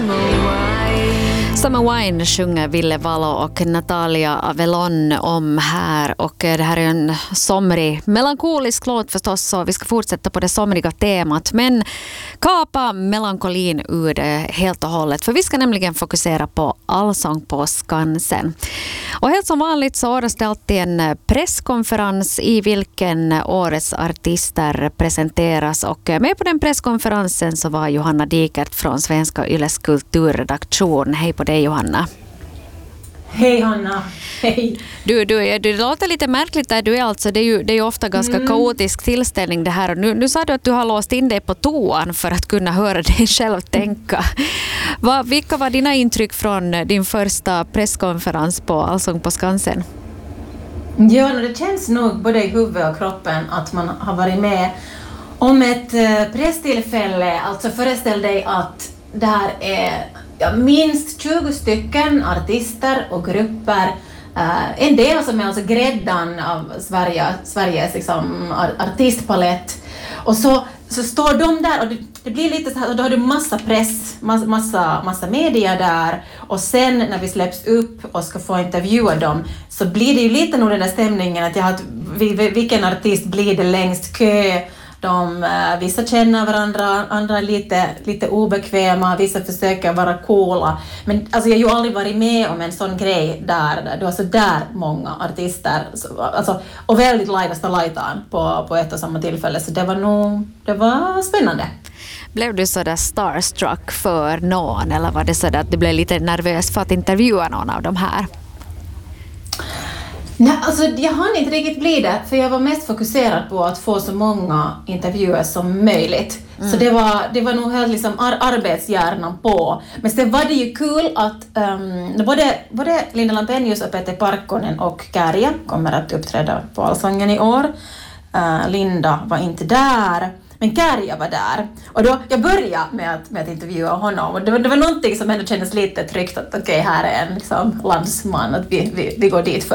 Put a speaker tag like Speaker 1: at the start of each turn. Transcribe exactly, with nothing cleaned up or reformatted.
Speaker 1: Summer Wine sjunger Ville Valo och Natalia Avelon om här, och det här är en somrig, melankolisk låt förstås, så vi ska fortsätta på det somriga temat, men kapa melankolin ur det helt och hållet, för vi ska nämligen fokusera på Allsång på Skansen. Och helt som vanligt så ordnas det alltid en presskonferens i vilken årets artister presenteras, och med på den presskonferensen så var Johanna Dikert från Svenska Yles kulturredaktion. Hej på dig, Johanna.
Speaker 2: Hej Hanna, hej.
Speaker 1: Du, du, det låter lite märkligt där du är alltså. Det är ju, det är ju ofta ganska mm. kaotisk tillställning det här. Och nu, nu sa du att du har låst in dig på toan för att kunna höra dig själv tänka. Va, vilka var dina intryck från din första presskonferens på Allsång på Skansen?
Speaker 2: Ja, det känns nog både i huvudet och kroppen att man har varit med om ett presstillfälle. Alltså föreställ dig att det här är ja, minst tjugo stycken artister och grupper. Uh, en del som är alltså gräddan av Sverige, Sveriges liksom, artistpalett. Och så, så står de där och det, det blir lite så här, och då har du massa press, massa, massa, massa media där. Och sen när vi släpps upp och ska få intervjua dem så blir det ju lite nog den där stämningen att jag har, vilken artist blir det längst kö. De, vissa känner varandra, andra är lite, lite obekväma, vissa försöker vara coola. Men alltså, jag har ju aldrig varit med om en sån grej där, där det var så där många artister. Alltså, och väldigt lajvasta lajtan på, på ett och samma tillfälle. Så det var nog det var spännande.
Speaker 1: Blev du så där starstruck för någon, eller var det så att du blev lite nervös för att intervjua någon av de här?
Speaker 2: Nej, alltså jag hann inte riktigt bli det, för jag var mest fokuserad på att få så många intervjuer som möjligt. Mm. Så det var, det var nog helt liksom ar- arbetshjärnan på. Men sen var det ju kul att um, både, både Linda Lampenius och Peter Parkkonen och Kärja kommer att uppträda på Allsången i år. Uh, Linda var inte där. Men Kärja var där. Och då, jag började med att, med att intervjua honom. Och det var, det var någonting som ändå kändes lite tryggt att okej, okay, här är en liksom, landsman. Att vi, vi, vi går dit för